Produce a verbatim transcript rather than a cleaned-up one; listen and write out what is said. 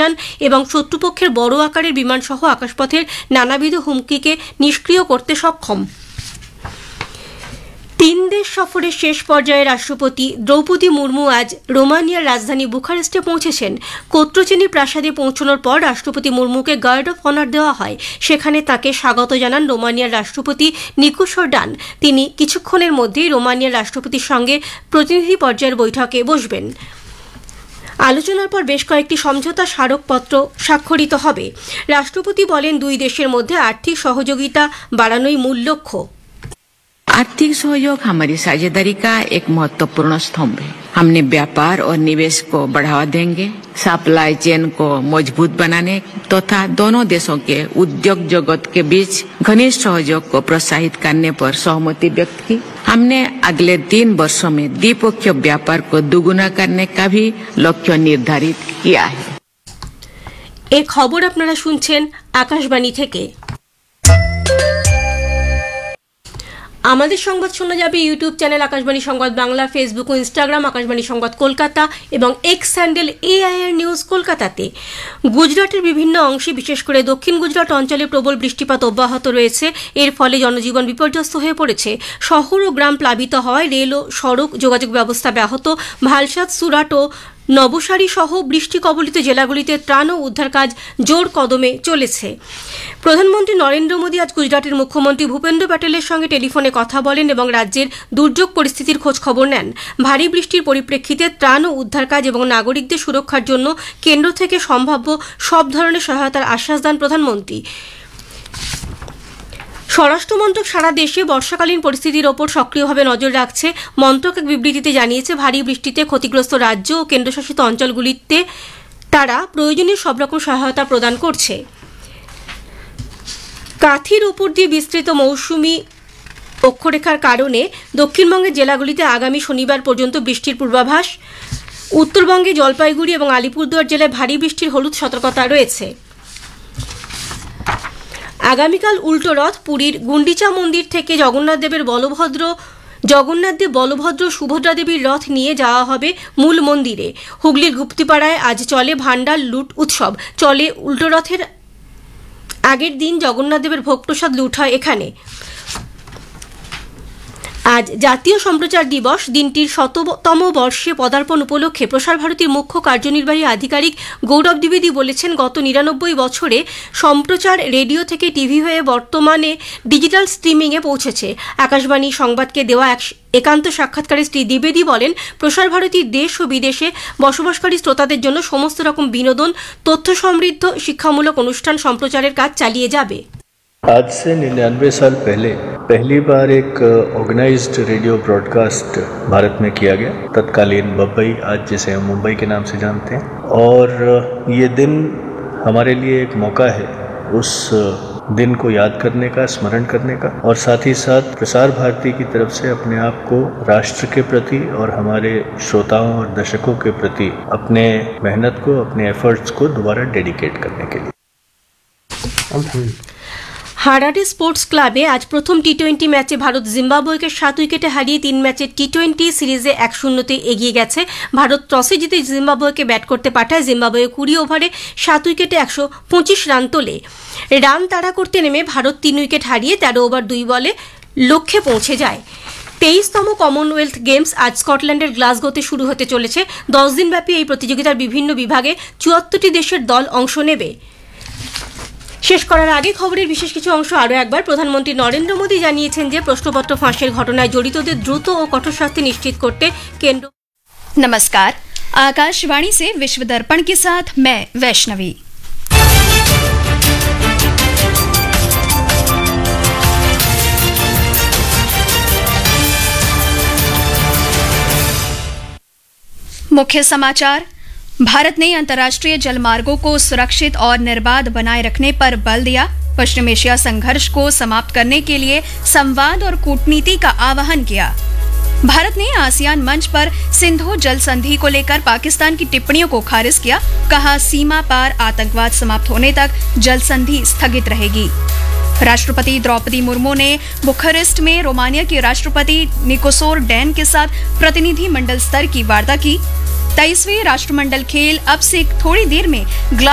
অভিযান এবং শত্রুপক্ষের বড় আকারের বিমানসহ আকাশপথের নানাবিধ হুমকিকে নিষ্ক্রিয় করতে সক্ষম। তিন দেশ সফরের শেষ পর্যায়ে রাষ্ট্রপতি দ্রৌপদী মুর্মু আজ রোমানিয়ার রাজধানী বুখারেস্টে পৌঁছেছেন। কোত্রোচিনি প্রাসাদে পৌঁছানোর পর রাষ্ট্রপতি মুর্মুকে গার্ড অফ অনার দেওয়া হয়। সেখানে তাকে স্বাগত জানান রোমানিয়ার রাষ্ট্রপতি নিকোসর ডান। তিনি কিছুক্ষণের মধ্যেই রোমানিয়ার রাষ্ট্রপতির সঙ্গে প্রতিনিধি পর্যায়ের বৈঠকে বসবেন। আলোচনার পর বেশ কয়েকটি সমঝোতা স্মারকপত্র স্বাক্ষরিত হবে। রাষ্ট্রপতি বলেন, দুই দেশের মধ্যে আর্থিক সহযোগিতা বাড়ানোই মূল লক্ষ্য। आर्थिक सहयोग हमारी साझेदारी का एक महत्वपूर्ण स्तंभ है। हमने व्यापार और निवेश को बढ़ावा देंगे, सप्लाई चेन को मजबूत बनाने तथा तो दोनों देशों के उद्योग जगत के बीच घनिष्ठ सहयोग को प्रोत्साहित करने पर सहमति व्यक्त की। हमने अगले तीन वर्षों में द्विपक्षीय व्यापार को दोगुना करने का भी लक्ष्य निर्धारित किया है। एक खबर আপনারা শুনছেন আকাশবাণী থেকে। আমাদের সংবাদ শোনা যাবে ইউটিউব চ্যানেল আকাশবাণী সংবাদ বাংলা, ফেসবুক ও ইনস্টাগ্রাম আকাশবাণী সংবাদ কলকাতা এবং এক্স হ্যান্ডেল এআইআর নিউজ কলকাতাতে। গুজরাটের বিভিন্ন অংশে বিশেষ করে দক্ষিণ গুজরাট অঞ্চলে প্রবল বৃষ্টিপাত অব্যাহত রয়েছে। এর ফলে জনজীবন বিপর্যস্ত হয়ে পড়েছে। শহর ও গ্রাম প্লাবিত হওয়ায় রেল ও সড়ক যোগাযোগ ব্যবস্থা ব্যাহত। ভালসাদ, সুরাট ও নবসারী সহ বৃষ্টি কবলিত জেলাগুলিতে ত্রাণ ও উদ্ধার কাজ জোর কদমে চলেছে। প্রধানমন্ত্রী নরেন্দ্র মোদী আজ গুজরাটের মুখ্যমন্ত্রী ভূপেন্দ্র প্যাটেলের সঙ্গে টেলিফোনে কথা বলেন এবং রাজ্যের দুর্যোগ পরিস্থিতির খোঁজ খবর নেন। ভারী বৃষ্টির পরিপ্রেক্ষিতে ত্রাণ ও উদ্ধার কাজ এবং নাগরিকদের সুরক্ষার জন্য কেন্দ্র থেকে সম্ভাব্য সব ধরনের সহায়তার আশ্বাস দেন প্রধানমন্ত্রী। স্বরাষ্ট্রমন্ত্রক সারা দেশে বর্ষাকালীন পরিস্থিতির ওপর সক্রিয়ভাবে নজর রাখছে। মন্ত্রক এক বিবৃতিতে জানিয়েছে, ভারী বৃষ্টিতে ক্ষতিগ্রস্ত রাজ্য ও কেন্দ্রশাসিত অঞ্চলগুলিতে তারা প্রয়োজনীয় সব রকম সহায়তা প্রদান করছে। কাথির উপর দিয়ে বিস্তৃত মৌসুমি অক্ষরেখার কারণে দক্ষিণবঙ্গের জেলাগুলিতে আগামী শনিবার পর্যন্ত বৃষ্টির পূর্বাভাস। উত্তরবঙ্গে জলপাইগুড়ি এবং আলিপুরদুয়ার জেলায় ভারী বৃষ্টির হলুদ সতর্কতা রয়েছে। আগামীকাল উল্টো রথ। পুরীর গুন্ডিচা মন্দির থেকে জগন্নাথ দেবের বলভদ্র জগন্নাথ দেব বলভদ্র সুভদ্রা দেবীর রথ নিয়ে যাওয়া হবে মূল মন্দিরে। হুগলির গুপ্তিপাড়ায় আজ চলে ভান্ডার লুট উৎসব। চলে উল্টো রথের আগের দিন জগন্নাথ দেবের ভোগ প্রসাদ লুট হয় এখানে। আজ জাতীয় সম্প্রচার দিবস। দিনটির শততম বর্ষে পদার্পণ উপলক্ষে প্রসার ভারতীর মুখ্য কার্যনির্বাহী আধিকারিক গৌরব দ্বিবেদী বলেছেন, গত নিরানব্বই বছরে সম্প্রচার রেডিও থেকে টিভি হয়ে বর্তমানে ডিজিটাল স্ট্রিমিংয়ে পৌঁছেছে। আকাশবাণী সংবাদকে দেওয়া এক একান্ত সাক্ষাৎকারে শ্রী দ্বিবেদী বলেন, প্রসার ভারতীর দেশ ও বিদেশে বসবাসকারী শ্রোতাদের জন্য সমস্ত রকম বিনোদন, তথ্য সমৃদ্ধ শিক্ষামূলক অনুষ্ঠান সম্প্রচারের কাজ চালিয়ে যাবে। आज से निन्यानवे साल पहले पहली बार एक ऑर्गेनाइज्ड रेडियो ब्रॉडकास्ट भारत में किया गया, तत्कालीन बम्बई, आज जिसे हम मुंबई के नाम से जानते हैं। और ये दिन हमारे लिए एक मौका है उस दिन को याद करने का, स्मरण करने का, और साथ ही साथ प्रसार भारती की तरफ से अपने आप को राष्ट्र के प्रति और हमारे श्रोताओं और दर्शकों के प्रति अपने मेहनत को, अपने एफर्ट्स को दोबारा डेडिकेट करने के लिए। হারারে স্পোর্টস ক্লাবে আজ প্রথম টি টোয়েন্টি ম্যাচে ভারত জিম্বাবুয়েকে সাত উইকেটে হারিয়ে তিন ম্যাচের টি টোয়েন্টি সিরিজে এক শূন্যতে এগিয়ে গেছে। ভারত টসে জিতে জিম্বাবুয়েকে ব্যাট করতে পাঠায়। জিম্বাবুয়ে কুড়ি ওভারে সাত উইকেটে একশো পঁচিশ রান তোলে। রান তাড়া করতে নেমে ভারত তিন উইকেট হারিয়ে তেরো ওভার দুই বলে লক্ষ্যে পৌঁছে যায়। তেইশতম কমনওয়েলথ গেমস আজ স্কটল্যান্ডের গ্লাসগোতে শুরু হতে চলেছে। দশ দিনব্যাপী এই প্রতিযোগিতার বিভিন্ন বিভাগে চুয়াত্তরটি দেশের দল অংশ নেবে। শেষ করার আগে খবরের বিশেষ কিছু অংশ আরও একবার। প্রধানমন্ত্রী নরেন্দ্র মোদী জানিয়েছেন যে প্রশ্নপত্র ফাঁসের ঘটনায় জড়িতদের দ্রুত ও কঠোর শাস্তি নিশ্চিত করতে কেন্দ্র। नमस्कार, आकाशवाणी से विश्व दर्पण के साथ मैं वैष्णवी। मुख्य समाचार। भारत ने अंतर्राष्ट्रीय जलमार्गों को सुरक्षित और निर्बाध बनाए रखने पर बल दिया। पश्चिम एशिया संघर्ष को समाप्त करने के लिए संवाद और कूटनीति का आह्वान किया। भारत ने आसियान मंच पर सिंधु जल संधि को लेकर पाकिस्तान की टिप्पणियों को खारिज किया। कहा, सीमा पार आतंकवाद समाप्त होने तक जल संधि स्थगित रहेगी। राष्ट्रपति द्रौपदी मुर्मू ने बुखारेस्ट में रोमानिया के राष्ट्रपति निकोसोर डैन के साथ प्रतिनिधि मंडल स्तर की वार्ता की। तेईसवें राष्ट्रमंडल खेल अब से थोड़ी देर में